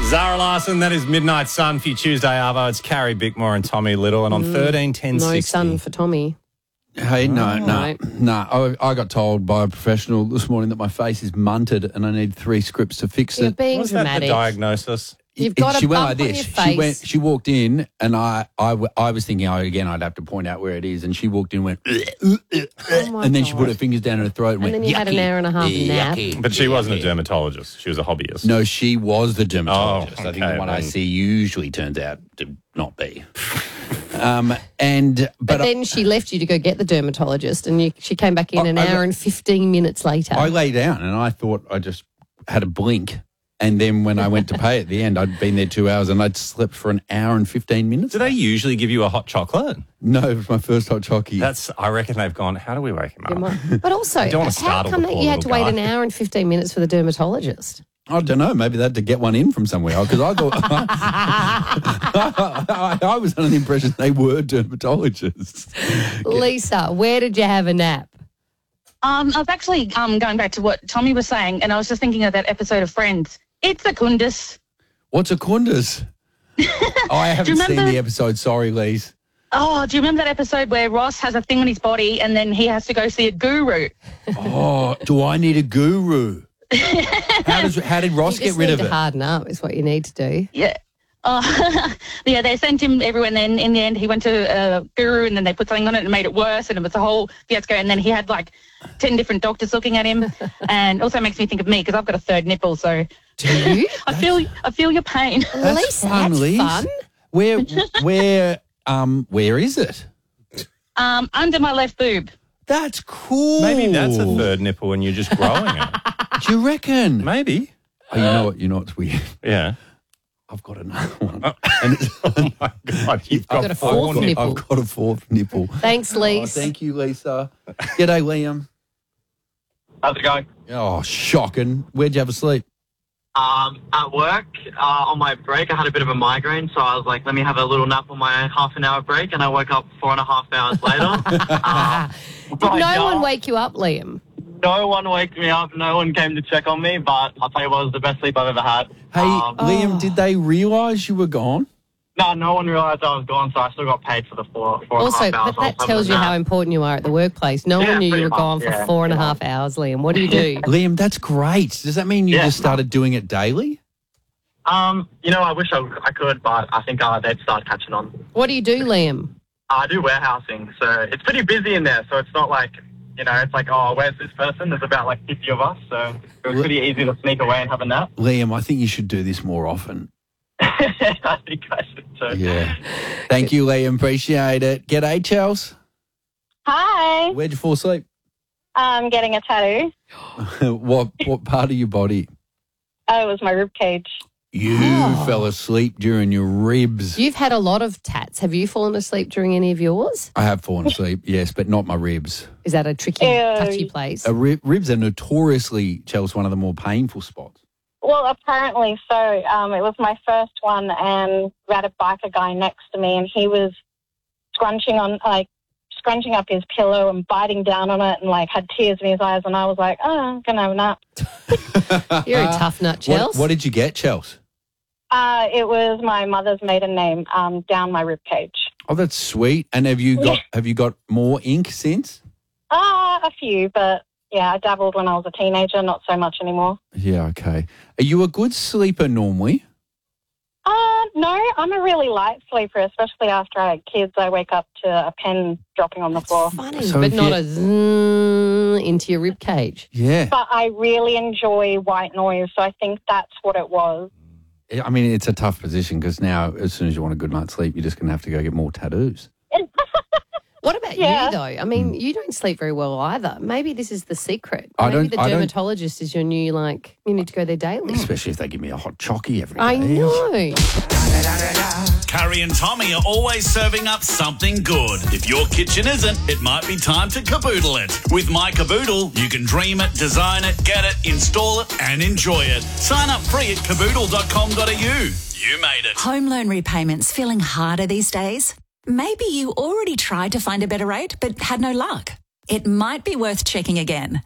Zara Larson, that is Midnight Sun for your Tuesday, Arvo. It's Carrie Bickmore and Tommy Little. And on 13, 10, No 60. sun for Tommy. Hey, no. Right. I got told by a professional this morning that my face is munted and I need 3 scripts to fix You're it. being Was that the dramatic. diagnosis? You've got a She went bump like on this. your face. She walked in, and I was thinking, I'd have to point out where it is. And she walked in and went, my and then she put God. her fingers down her throat and, And went, then you had an yucky, hour and a half nap. yucky, But she wasn't a yucky. dermatologist. She was a hobbyist. No, she was the dermatologist. Oh, I think okay, the one I then. see usually turns out to not be. But But then she left you to go get the dermatologist, and she came back in an hour and 15 minutes later. I lay down and I thought I just had a blink. And then when I went to pay at the end, I'd been there 2 hours and I'd slept for an hour and 15 minutes. Do they usually give you a hot chocolate? No, it was my first hot chocolate. I reckon they've gone, how do we wake him You up? might- But also, don't wanna how startle come the that poor you had to little wait guy. an hour and 15 minutes for the dermatologist? I don't know. Maybe they had to get one in from somewhere because I thought I was under the impression they were dermatologists. Lisa, where did you have a nap? I was actually going back to what Tommy was saying, and I was just thinking of that episode of Friends. It's a kundus. What's a kundus? I haven't seen remember- the episode. Sorry, Lise. Oh, do you remember that episode where Ross has a thing on his body and then he has to go see a guru? Oh, do I need a guru? How did Ross You get just rid need of to it? harden up is what you need to do. Yeah. Yeah, they sent him everywhere, and then in the end he went to a guru, and then they put something on it and made it worse, and it was a whole fiasco, and then he had like 10 different doctors looking at him, and also makes me think of me because I've got a third nipple, so Do you? I feel your pain. Lisa, fun, that's Lise. fun. Where is it? Under my left boob. That's cool. Maybe that's a third nipple and you're just growing it. Do you reckon? Maybe. Oh, you know what's weird? Yeah. I've got another one. And it's, Oh, my God. You've got a got fourth four nipple. I've got a 4th nipple. Thanks, Lisa. Oh, thank you, Lisa. G'day, Liam. How's it going? Oh, shocking. Where'd you have a sleep? At work, on my break, I had a bit of a migraine, so I was like, let me have a little nap on my half an hour break, and I woke up 4.5 hours later. Did no one wake you up, Liam? No one waked me up. No one came to check on me, but I'll tell you what, it was the best sleep I've ever had. Hey, Liam, did they realise you were gone? No one realised I was gone, so I still got paid for the four and a Also, half hours. but that tells you how important you are at the workplace. No Yeah, one knew you pretty were much, gone for yeah, 4.5 hours, Liam. What do you do? Liam, that's great. Does that mean you Yeah. just started doing it daily? I wish I could, but I think they'd start catching on. What do you do, Liam? I do warehousing, so it's pretty busy in there, so it's not like, it's like, oh, where's this person? There's about like 50 of us, so it was pretty easy to sneak away and have a nap. Liam, I think you should do this more often. I think I should too. Yeah. Thank you, Liam. Appreciate it. G'day, Chels. Hi, Where'd you fall asleep? I'm getting a tattoo. What part of your body? Oh, it was my rib cage. You fell asleep during your ribs. You've had a lot of tats. Have you fallen asleep during any of yours? I have fallen asleep, yes, but not my ribs. Is that a tricky, Ew. touchy place? Ribs are notoriously, Chels, one of the more painful spots. Well, apparently so. It was my first one, and we had a biker guy next to me, and he was scrunching up his pillow and biting down on it, and had tears in his eyes. And I was like, "Oh, I'm gonna have a nap." You're a tough nut, Chels. What did you get, Chels? It was my mother's maiden name, down my rib cage. Oh, that's sweet. And have you got more ink since? A few, but yeah, I dabbled when I was a teenager, not so much anymore. Yeah, okay. Are you a good sleeper normally? No, I'm a really light sleeper, especially after I had kids. I wake up to a pen dropping on the floor. Funny, So but if not you- a zzz into your rib cage. Yeah. But I really enjoy white noise, so I think that's what it was. I mean, it's a tough position because now as soon as you want a good night's sleep, you're just going to have to go get more tattoos. What about Yeah. you, though? I mean, you don't sleep very well either. Maybe this is the secret. I Maybe don't- the I don't- dermatologist is your new, you need to go there daily. Especially if they give me a hot chockey every day. I know. Carrie and Tommy are always serving up something good. If your kitchen isn't, it might be time to caboodle it. With My Caboodle, you can dream it, design it, get it, install it, and enjoy it. Sign up free at caboodle.com.au. You made it. Home loan repayments feeling harder these days? Maybe you already tried to find a better rate but had no luck. It might be worth checking again.